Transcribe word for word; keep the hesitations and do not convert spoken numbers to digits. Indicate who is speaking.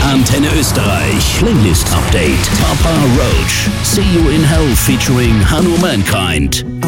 Speaker 1: Antenne Österreich Playlist Update. Papa Roach. See You in Hell featuring Hanno Mankind.